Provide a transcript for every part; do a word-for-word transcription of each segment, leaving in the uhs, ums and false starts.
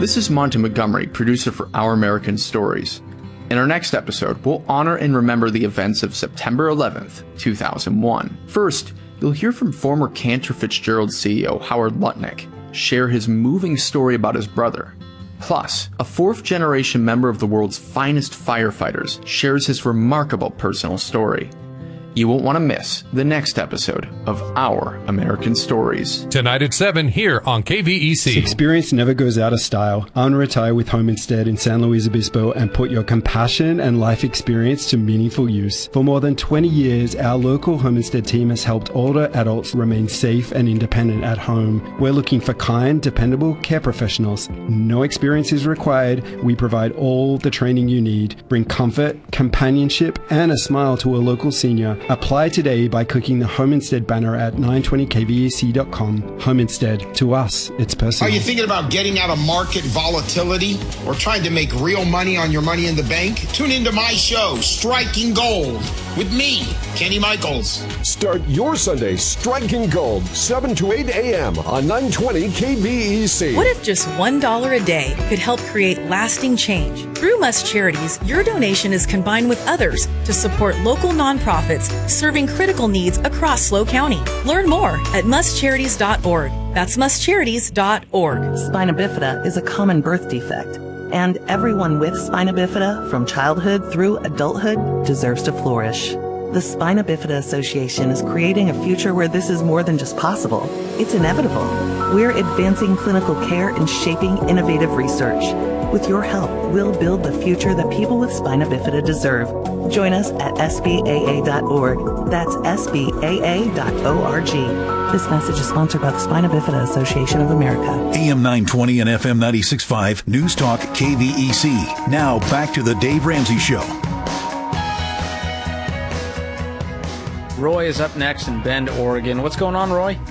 This is Monty Montgomery, producer for Our American Stories. In our next episode, we'll honor and remember the events of September eleventh, two thousand one. First, you'll hear from former Cantor Fitzgerald C E O Howard Lutnick share his moving story about his brother. Plus, a fourth-generation member of the world's finest firefighters shares his remarkable personal story. You won't want to miss the next episode of Our American Stories. Tonight at seven here on K V E C. Experience never goes out of style. Unretire with Home Instead in San Luis Obispo and put your compassion and life experience to meaningful use. For more than twenty years, our local Home Instead team has helped older adults remain safe and independent at home. We're looking for kind, dependable care professionals. No experience is required. We provide all the training you need. Bring comfort, companionship, and a smile to a local senior. Apply today by clicking the Home Instead banner at nine twenty K V E C dot com. Home Instead. To us, it's personal. Are you thinking about getting out of market volatility or trying to make real money on your money in the bank? Tune into my show, Striking Gold, with me, Kenny Michaels. Start your Sunday striking gold, seven to eight a.m. on nine twenty K V E C. What if just one dollar a day could help create lasting change? Through Must Charities, your donation is combined with others to support local nonprofits serving critical needs across SLO County. Learn more at must charities dot org. That's must charities dot org. Spina bifida is a common birth defect, and everyone with spina bifida from childhood through adulthood deserves to flourish. The Spina Bifida Association is creating a future where this is more than just possible. It's inevitable. We're advancing clinical care and shaping innovative research. With your help, we'll build the future that people with spina bifida deserve. Join us at S B A A dot org. That's S B A A dot org. This message is sponsored by the Spina Bifida Association of America. A M nine twenty and F M ninety-six point five, News Talk K V E C. Now back to the Dave Ramsey Show. Roy is up next in Bend, Oregon. What's going on, Roy?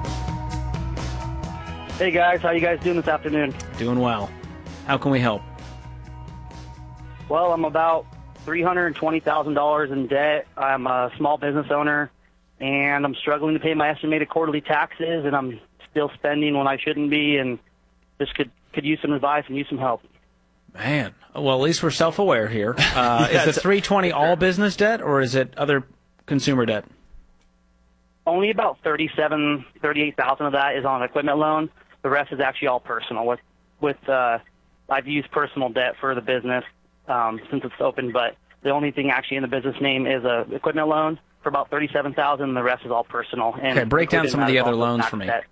Hey, guys. How you guys doing this afternoon? Doing well. How can we help? Well, I'm about three hundred twenty thousand dollars in debt. I'm a small business owner, and I'm struggling to pay my estimated quarterly taxes, and I'm still spending when I shouldn't be, and just could, could use some advice and use some help. Man. Well, at least we're self-aware here. Uh, is the three twenty all business debt, or is it other consumer debt? Only about thirty-seven, thirty-eight thousand of that is on an equipment loan. The rest is actually all personal. With, with uh, I've used personal debt for the business um, since it's open, but the only thing actually in the business name is a equipment loan for about thirty-seven thousand, and the rest is all personal. And okay, break down some of the other loans for me. Debt.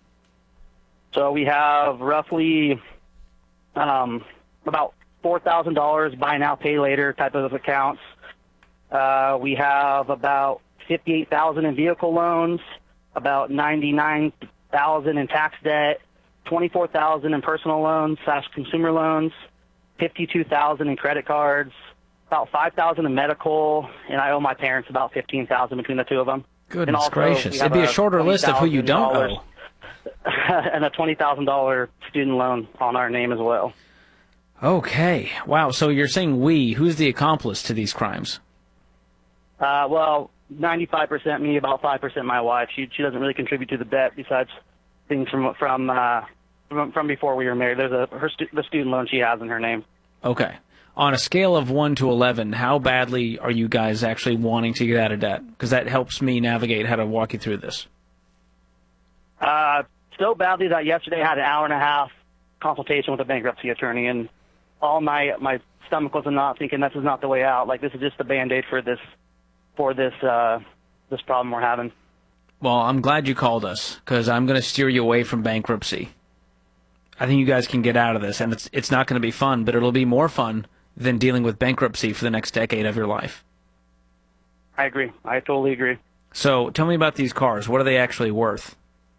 So we have roughly um, about four thousand dollars buy now, pay later type of accounts. Uh, we have about fifty-eight thousand in vehicle loans, about ninety-nine thousand in tax debt, twenty-four thousand in personal loans slash consumer loans, fifty-two thousand in credit cards, about five thousand in medical, and I owe my parents about fifteen thousand between the two of them. Goodness gracious. It'd be a shorter list of who you don't owe. And a twenty thousand dollars student loan on our name as well. Okay. Wow. So you're saying we. Who's the accomplice to these crimes? Uh, well, ninety-five percent me, about five percent my wife. She she doesn't really contribute to the debt besides things from from uh, from, from before we were married. There's a her stu- the student loan she has in her name. Okay. On a scale of one to eleven, how badly are you guys actually wanting to get out of debt? Because that helps me navigate how to walk you through this. Uh, so badly that yesterday I had an hour and a half consultation with a bankruptcy attorney, and all night my stomach was in knot, thinking this is not the way out. Like, this is just the Band-Aid for this for this uh, this problem we're having. Well, I'm glad you called us, because I'm going to steer you away from bankruptcy. I think you guys can get out of this, and it's it's not going to be fun, but it'll be more fun than dealing with bankruptcy for the next decade of your life. I agree. I totally agree. So tell me about these cars. What are they actually worth?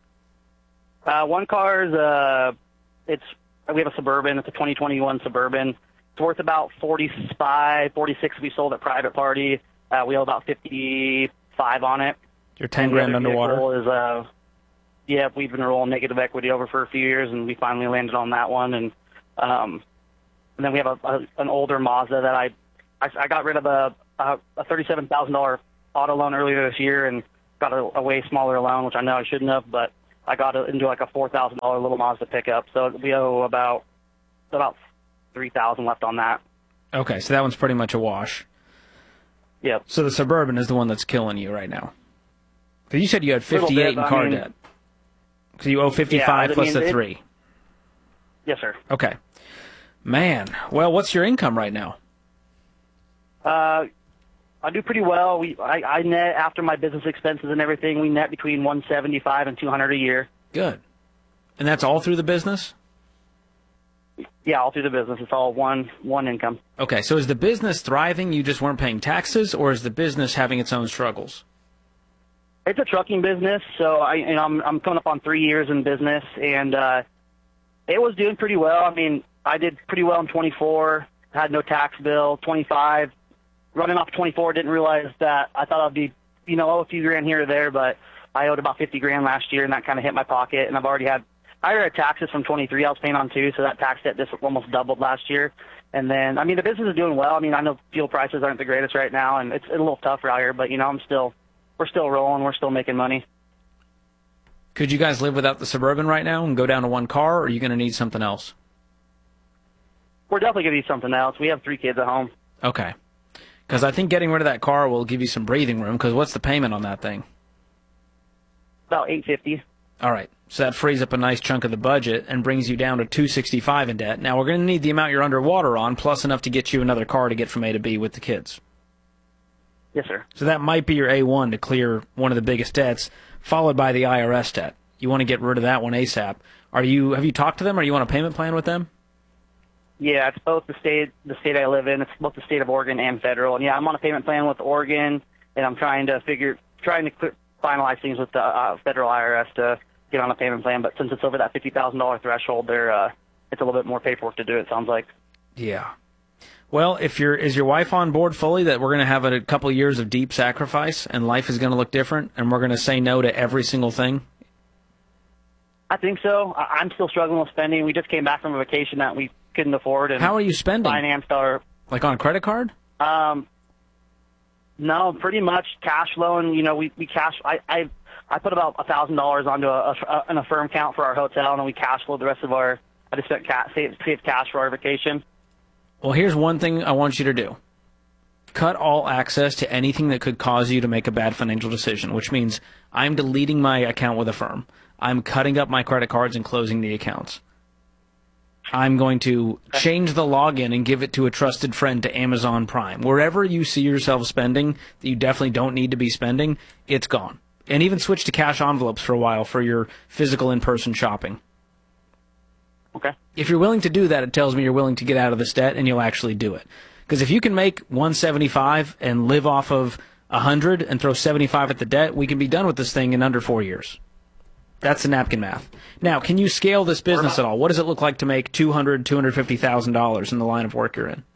Uh, one car is uh, it's we have a Suburban. It's a twenty twenty-one Suburban. It's worth about forty-five, forty-six if we sold at private party. Uh, we owe about fifty-five on it. You're ten grand underwater. Is, uh, yeah, we've been rolling negative equity over for a few years, and we finally landed on that one. And um, and then we have a, a an older Mazda that I I, I got rid of a a, a thirty-seven thousand dollar auto loan earlier this year, and got a, a way smaller loan, which I know I shouldn't have, but I got it into like a four thousand dollar little Mazda pickup. So we owe about about three thousand left on that. Okay, so that one's pretty much a wash. Yep. So the Suburban is the one that's killing you right now. Because you said you had Little fifty-eight bit, in car I mean- debt. So you owe fifty-five Yeah, I plus mean, the it- three. Yes, sir. Okay. Man, well, what's your income right now? Uh, I do pretty well. We I, I net after my business expenses and everything. We net between one seventy-five and two hundred a year. Good. And that's all through the business? Yeah, all through the business. It's all one one income. Okay, so is the business thriving, you just weren't paying taxes, or is the business having its own struggles? It's a trucking business, so I you know I'm I'm coming up on three years in business, and uh, it was doing pretty well. I mean, I did pretty well in twenty-four. Had no tax bill. twenty-five, running off twenty-four. Didn't realize that. I thought I'd be you know owe a few grand here or there, but I owed about fifty grand last year, and that kind of hit my pocket. And I've already had I already had taxes from twenty-three I was paying on too, so that tax debt just almost doubled last year. And then, I mean, the business is doing well. I mean, I know fuel prices aren't the greatest right now, and it's a little tougher out here, but, you know, I'm still, we're still rolling. We're still making money. Could you guys live without the Suburban right now and go down to one car, or are you going to need something else? We're definitely going to need something else. We have three kids at home. Okay. Because I think getting rid of that car will give you some breathing room, because what's the payment on that thing? About eight fifty. All right. So that frees up a nice chunk of the budget and brings you down to two sixty-five in debt. Now, we're going to need the amount you're underwater on, plus enough to get you another car to get from A to B with the kids. Yes, sir. So that might be your A one to clear one of the biggest debts, followed by the I R S debt. You want to get rid of that one ASAP. Are you? Have you talked to them? Are you on a payment plan with them? Yeah, it's both the state the state I live in. It's both the state of Oregon and federal. And, yeah, I'm on a payment plan with Oregon, and I'm trying to figure, trying to clear, finalize things with the uh, federal I R S to get on a payment plan, but since it's over that fifty thousand dollars threshold, there uh, it's a little bit more paperwork to do, it sounds like. Yeah. Well, if you're, is your wife on board fully that we're going to have a couple of years of deep sacrifice and life is going to look different and we're going to say no to every single thing? I think so. I- I'm still struggling with spending. We just came back from a vacation that we couldn't afford. And how are you spending? Financed our... Like on a credit card? Um, no, pretty much cash flow, and, you know, we, we cash... I, I I put about one thousand dollars onto a, a, an affirm account for our hotel, and then we cash flowed the rest of our... I just spent ca- saved, saved cash for our vacation. Well, here's one thing I want you to do. Cut all access to anything that could cause you to make a bad financial decision, which means I'm deleting my account with Affirm. I'm cutting up my credit cards and closing the accounts. I'm going to change the login and give it to a trusted friend to Amazon Prime. Wherever you see yourself spending that you definitely don't need to be spending, it's gone. And even switch to cash envelopes for a while for your physical in-person shopping. Okay. If you're willing to do that, it tells me you're willing to get out of this debt and you'll actually do it. Because if you can make one seventy-five and live off of one hundred and throw seventy-five at the debt, we can be done with this thing in under four years. That's the napkin math. Now, can you scale this business at all? What does it look like to make two hundred thousand dollars, two hundred fifty thousand dollars in the line of work you're in?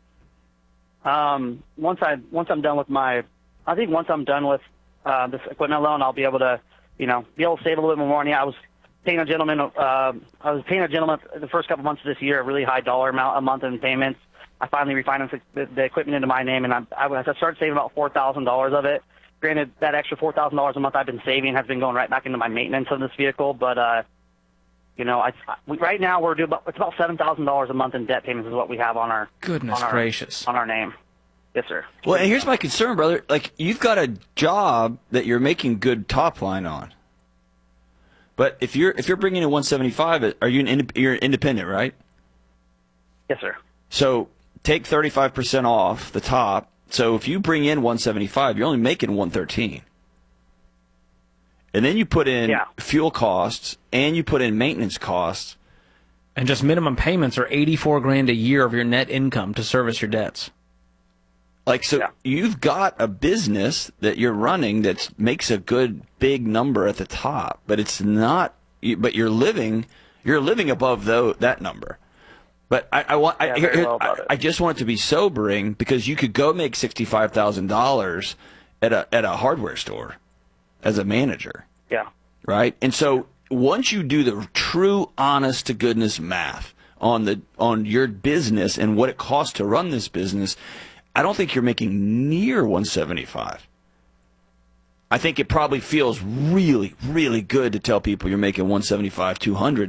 Um, once I once I'm done with my, I think once I'm done with uh, this equipment loan, I'll be able to, you know, be able to save a little bit more money. I was paying a gentleman, uh, I was paying a gentleman the first couple months of this year a really high dollar amount a month in payments. I finally refinanced the, the equipment into my name, and I, I, I started saving about four thousand dollars of it. Granted, that extra four thousand dollars a month I've been saving has been going right back into my maintenance of this vehicle, but, uh, you know, I, we, right now we're doing about, it's about seven thousand dollars a month in debt payments is what we have on our Goodness on our, gracious. on our name. Yes, sir. Well, and here's my concern, brother. Like, you've got a job that you're making good top line on. But if you're if you're bringing in one seventy-five, are you an ind- you're independent, right? Yes, sir. So take thirty-five percent off the top. So if you bring in one seventy-five, you're only making one thirteen. And then you put in yeah. fuel costs and you put in maintenance costs. And just minimum payments are eighty-four grand a year of your net income to service your debts. Like, so yeah. You've got a business that you're running that makes a good big number at the top, but it's not, but you're living, you're living above though that number. But I, I want, yeah, I, here, well I, I just want it to be sobering because you could go make sixty-five thousand dollars at a, at a hardware store as a manager. Yeah. Right. And so once you do the true honest to goodness math on the, on your business and what it costs to run this business, I don't think you're making near one seventy-five. I think it probably feels really, really good to tell people you're making one seventy-five, two hundred.